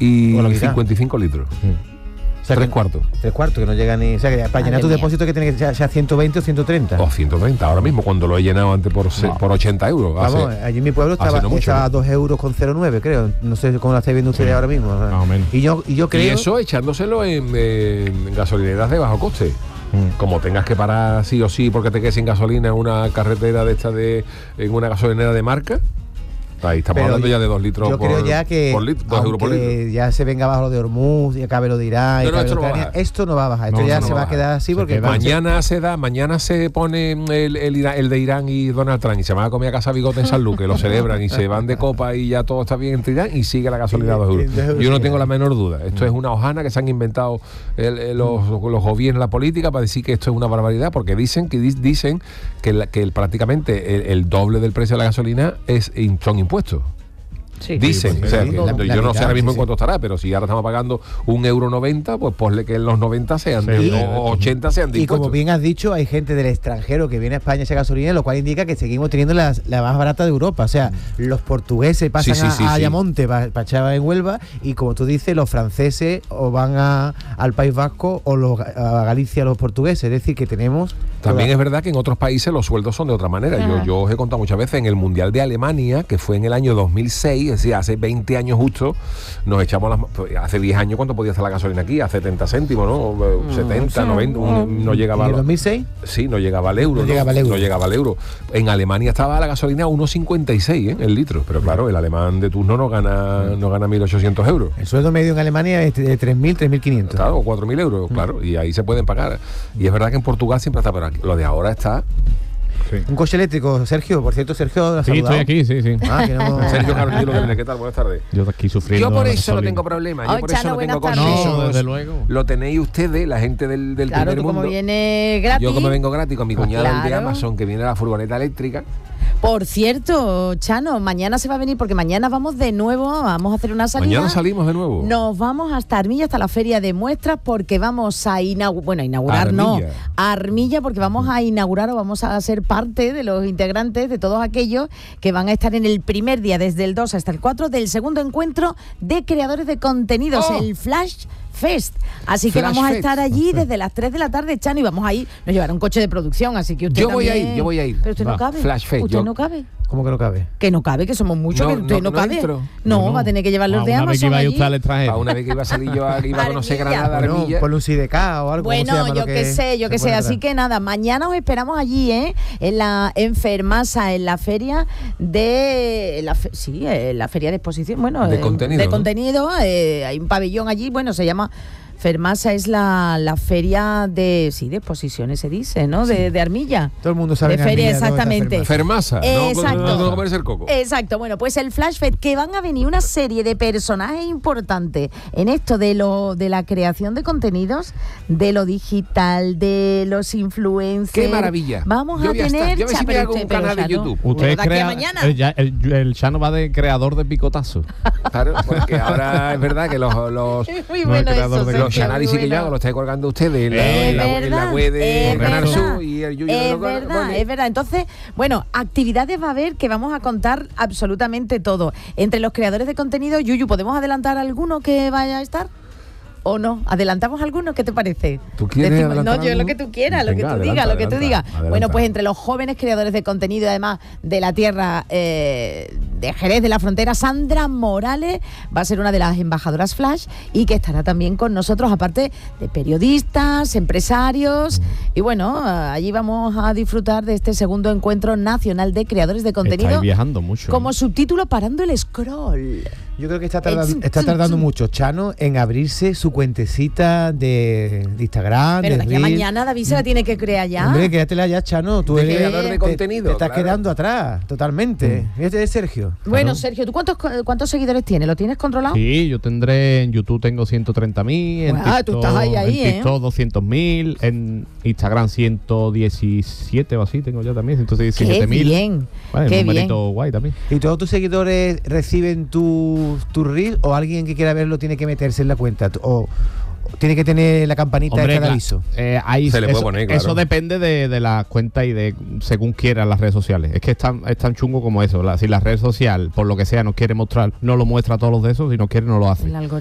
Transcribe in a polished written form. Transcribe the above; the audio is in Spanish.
y 55 litros. O sea, 3/4. 3/4, que no llega ni... O sea, que para llenar tu depósito que tiene que ser 120 o 130. O 130, ahora mismo, cuando lo he llenado antes por 80 euros. Vamos, allí en mi pueblo estaba a 2,09 €, creo. No sé cómo la estáis viendo ustedes ahora mismo. Más o menos. Y yo creo... Y eso echándoselo en gasolineras de bajo coste. Como tengas que parar sí o sí porque te quedes sin gasolina en una carretera de esta en una gasolinera de marca. Ahí estamos hablando ya de 2 litros yo creo ya que 2 euros por litro. Ya se venga abajo lo de Hormuz y acabe lo de Irán y acabe lo de Ucrania. Esto no va a bajar. Esto ya se va a quedar así porque mañana se pone el de Irán y Donald Trump y se van a comer a casa bigote en San Luque, lo celebran y se van de copa y ya todo está bien entre Irán y sigue la gasolina a 2 euros. Yo no tengo la menor duda. Esto es una hojana que se han inventado los gobiernos, la política, para decir que esto es una barbaridad, porque dicen que prácticamente el doble del precio de la gasolina son impuestos. Sí, dicen, o sea, yo no sé ahora mismo en cuánto estará, pero si ahora estamos pagando 1,90 €, pues ponle que en los 90 sean o 80 sean de impuestos. Y como bien has dicho, hay gente del extranjero que viene a España a esa gasolina, lo cual indica que seguimos teniendo la más barata de Europa. O sea, los portugueses pasan a Ayamonte para echar en Huelva, y como tú dices, los franceses o van al País Vasco o a Galicia los portugueses. Es decir, que tenemos... También es verdad que en otros países los sueldos son de otra manera. Yo os he contado muchas veces, en el Mundial de Alemania, que fue en el año 2006, es decir, hace 20 años justo, nos echamos hace 10 años, ¿cuánto podía estar la gasolina aquí? A 70 céntimos, ¿no? 70, 90, no llegaba... ¿Y en 2006? Sí, no llegaba al euro. No llegaba al euro. En Alemania estaba la gasolina a 1,56 el litro, pero claro, el alemán de turno no gana 1.800 €. El sueldo medio en Alemania es de 3.000, 3.500. Claro, o 4.000 €, claro, y ahí se pueden pagar. Y es verdad que en Portugal siempre está, pero lo de ahora está... Sí. Un coche eléctrico, Sergio. Por cierto, Sergio, ¿la sí, estoy aquí, sí. Que no... Sergio Carolino, ¿qué tal? Buenas tardes. Yo aquí sufriendo. Yo por eso no tengo problema. Yo por eso no tengo coche. No, desde luego. Lo tenéis ustedes, la gente del primer mundo. Como viene gratis. Yo como vengo gratis con mi cuñado de Amazon, que viene la furgoneta eléctrica. Por cierto, Chano, mañana se va a venir, porque mañana vamos de nuevo, vamos a hacer una salida. Mañana salimos de nuevo. Nos vamos hasta Armilla, hasta la feria de muestras, porque vamos a inaugurar, Armilla, porque vamos a inaugurar o vamos a ser parte de los integrantes de todos aquellos que van a estar en el primer día, desde el 2 hasta el 4, del segundo encuentro de creadores de contenidos, el Flash Fest. Así que vamos a estar allí desde las 3 de la tarde, Chano, y vamos a ir, nos llevará un coche de producción, así que usted yo voy a ir. Pero usted no cabe. Flash Fest. ¿Usted no cabe? ¿Cómo que no cabe? Que no cabe, que somos muchos, que usted no cabe. No, va a tener que llevar los de Amazon. Una vez que iba a usted al extranjero. Una vez que iba a salir yo, iba a conocer Granada, Armilla. Por un CIDK o algo. Bueno, yo qué sé. Así que nada, mañana os esperamos allí, en Fermasa, en la feria de... la feria de exposición, bueno... De contenido. De contenido, hay un pabellón allí, bueno, se llama... Fermasa es la feria de exposiciones, se dice, ¿no? Sí. De Armilla. Todo el mundo sabe. De feria, Armilla, exactamente. Fermasa, exacto. No comerse el coco. Exacto. Bueno, pues el Flash Fest, que van a venir una serie de personajes importantes en esto de la creación de contenidos, de lo digital, de los influencers. ¡Qué maravilla! Vamos a tener... Yo si me hago un canal de YouTube. Usted crea... mañana. El Chano va de creador de picotazo. Claro, porque ahora es verdad que los muy bueno eso, los análisis que yo hago los estáis colgando ustedes en la web de Canal Sur y el Yuyu. Es verdad. Entonces, bueno, actividades va a haber que vamos a contar absolutamente todo. Entre los creadores de contenido, Yuyu, ¿podemos adelantar alguno que vaya a estar? ¿O no? ¿Adelantamos alguno? ¿Qué te parece? ¿Tú quieres adelantar yo lo que tú quieras, lo que tú digas. Bueno, pues entre los jóvenes creadores de contenido, además de la tierra de Jerez de la Frontera, Sandra Morales va a ser una de las embajadoras Flash y que estará también con nosotros, aparte de periodistas, empresarios. Y bueno, allí vamos a disfrutar de este segundo encuentro nacional de creadores de contenido. Estáis viajando mucho. Como subtítulo, parando el scroll. Yo creo que está tardando mucho Chano en abrirse su cuentecita de Instagram. Pero de de aquí a mañana David se la tiene que crear ya. Hombre, créatela ya, Chano. Tú eres creador de contenido. Te estás quedando atrás, totalmente. Este es Sergio. Bueno, Sergio, ¿tú cuántos seguidores tienes? ¿Lo tienes controlado? Sí, yo tendré en YouTube tengo 130.000, en TikTok, tú estás ahí, en TikTok 200.000, en Instagram 117 o así tengo ya también, 117.000. Qué bien. Vale, qué un numerito bien. guay también. ¿Y todos tus seguidores reciben tu reel o alguien que quiera verlo tiene que meterse en la cuenta? ¿O tiene que tener la campanita de cada aviso? Se le puede poner, claro. Eso depende de la cuenta y de según quieran las redes sociales. Es que es tan chungo como eso. Si la red social, por lo que sea, nos quiere mostrar, no lo muestra a todos los de esos. Si no quiere, no lo hace.